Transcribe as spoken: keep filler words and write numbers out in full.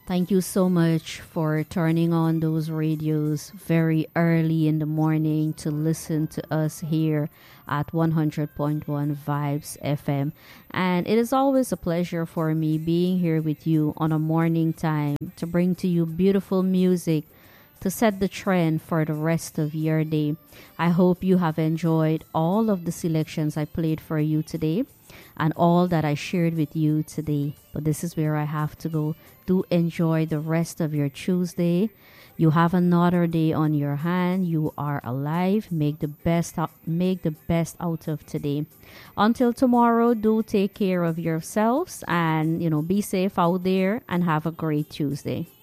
Thank you so much for turning on those radios very early in the morning to listen to us here at one hundred point one Vibes F M. And it is always a pleasure for me being here with you on a morning time to bring to you beautiful music to set the trend for the rest of your day. I hope you have enjoyed all of the selections I played for you today and all that I shared with you today. But this is where I have to go. Do enjoy the rest of your Tuesday. You have another day on your hand. You are alive. Make the best out, make the best out of today. Until tomorrow, do take care of yourselves and, you know, be safe out there and have a great Tuesday.